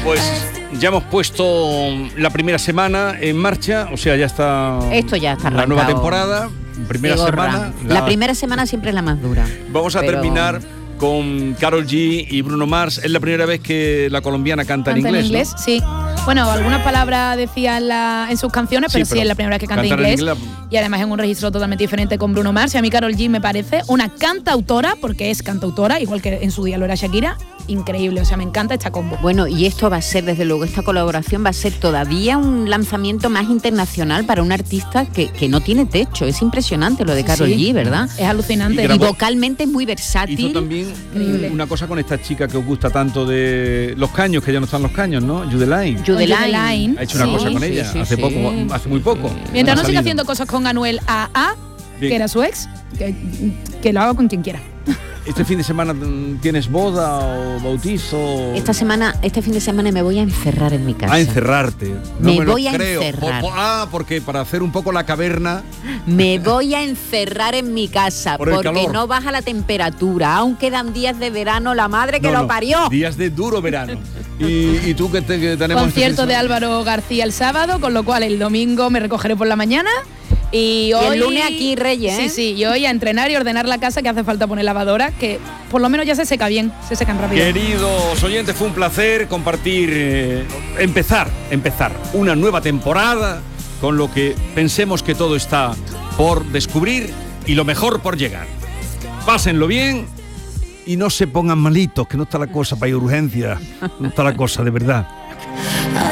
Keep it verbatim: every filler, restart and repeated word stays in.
Pues ya hemos puesto la primera semana en marcha, o sea, ya está. Esto ya está la nueva temporada, primera semana. La... la primera semana siempre es la más dura. Vamos a pero... terminar con Karol G y Bruno Mars. Es la primera vez que la colombiana canta, canta en inglés. en inglés, ¿no? Sí. Bueno, algunas palabras decía en, la, en sus canciones, pero sí, pero sí es la primera vez que canta en inglés. En inglés. Y además en un registro totalmente diferente con Bruno Mars. Y a mí Karol G me parece una cantautora, porque es cantautora, igual que en su día lo era Shakira. Increíble, o sea, me encanta esta combo. Bueno, y esto va a ser, desde luego, esta colaboración va a ser todavía un lanzamiento más internacional para un artista que, que no tiene techo. Es impresionante lo de Karol sí, G, ¿verdad? Es alucinante. Y, y vocalmente es muy versátil. Hizo también Increíble. una cosa con esta chica que os gusta tanto de Los Caños, que ya no están Los Caños, ¿no? Judeline. Judeline. Ha hecho una sí, cosa con sí, ella sí, hace sí. poco, hace muy poco. Mientras no siga haciendo cosas con Anuel A A, Bien. que era su ex, que, que lo haga con quien quiera. ¿Este fin de semana tienes boda o bautizo? Esta semana, este fin de semana me voy a encerrar en mi casa. A encerrarte. No me, me voy lo a creo. encerrar. Po, po, ah, porque para hacer un poco la caverna. Me voy a encerrar en mi casa Por porque no baja la temperatura. Aún quedan días de verano, la madre que no, lo no, parió. Días de duro verano. ¿Y, y tú qué te, que tenemos? Concierto de Álvaro García el sábado, con lo cual el domingo me recogeré por la mañana. Y, hoy, y el lunes aquí Reyes, ¿eh? Sí, sí, y hoy a entrenar y ordenar la casa, que hace falta poner lavadora, que por lo menos ya se seca bien, se secan rápido. Queridos oyentes, fue un placer compartir, eh, empezar, empezar una nueva temporada con lo que pensemos que todo está por descubrir y lo mejor por llegar. Pásenlo bien y no se pongan malitos, que no está la cosa para ir a urgencias, no está la cosa de verdad.